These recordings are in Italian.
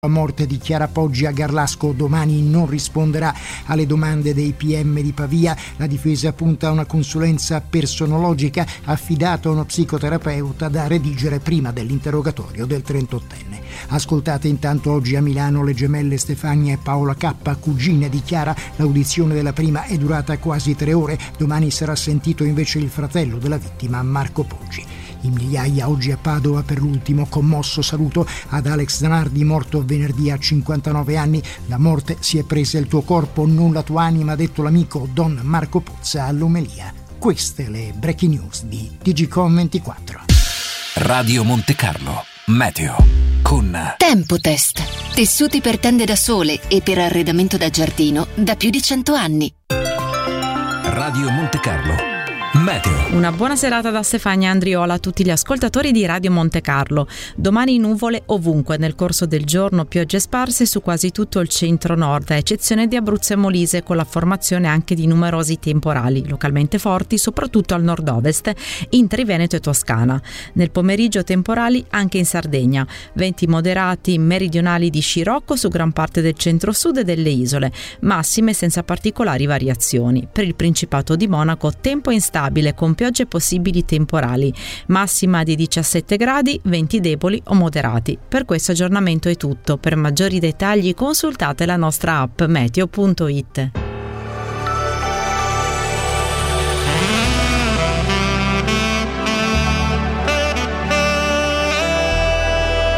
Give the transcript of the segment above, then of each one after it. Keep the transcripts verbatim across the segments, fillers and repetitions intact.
La morte di Chiara Poggi a Garlasco. Domani non risponderà alle domande dei P M di Pavia. La difesa punta a una consulenza personologica affidata a uno psicoterapeuta da redigere prima dell'interrogatorio del trentottenne. Ascoltate intanto oggi a Milano le gemelle Stefania e Paola K, cugine di Chiara. L'audizione della prima è durata quasi tre ore. Domani sarà sentito invece il fratello della vittima, Marco Poggi. In migliaia oggi a Padova per l'ultimo commosso saluto ad Alex Zanardi, morto venerdì a cinquantanove anni. La morte si è presa il tuo corpo, non la tua anima, ha detto l'amico Don Marco Pozza all'omelia. Queste le breaking news di T G Com ventiquattro. Radio Monte Carlo, meteo con Tempotest, tessuti per tende da sole e per arredamento da giardino da più di cento anni. Radio Monte Carlo, meteo. Una buona serata da Stefania Andriola a tutti gli ascoltatori di Radio Monte Carlo. Domani nuvole ovunque, nel corso del giorno piogge sparse su quasi tutto il centro-nord, a eccezione di Abruzzo e Molise, con la formazione anche di numerosi temporali, localmente forti, soprattutto al nord-ovest, in Triveneto e Toscana. Nel pomeriggio temporali anche in Sardegna, venti moderati meridionali di scirocco su gran parte del centro-sud e delle isole, massime senza particolari variazioni. Per il Principato di Monaco tempo instabile con piogge possibili temporali, massima di diciassette gradi, venti deboli o moderati. Per questo aggiornamento è tutto. Per maggiori dettagli consultate la nostra app meteo punto it.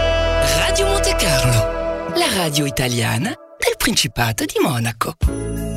Radio Monte Carlo, la radio italiana del Principato di Monaco.